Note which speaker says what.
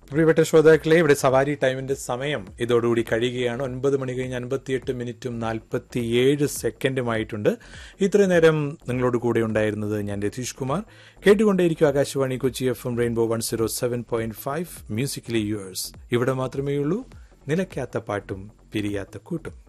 Speaker 1: പ്രിയപ്പെട്ട ശ്രോതാക്കളെ, ഇവിടെ സവാരി ടൈമിന്റെ സമയം ഇതോടുകൂടി കഴിയുകയാണ്. 9 മണി കഴിഞ്ഞ് 58 മിനിറ്റും 47 ഇത്രയും നേരം നിങ്ങളോട് കൂടെ ഉണ്ടായിരുന്നത് ഞാൻ Ratheesh Kumar. കേട്ടുകൊണ്ടേയിരിക്കും Akashvani Kochi FM rainbow 107.5 musically yours. ഇവിടെ മാത്രമേ ഉള്ളൂ നിലയ്ക്കാത്ത പാട്ടും പിരിയാത്ത കൂട്ടും.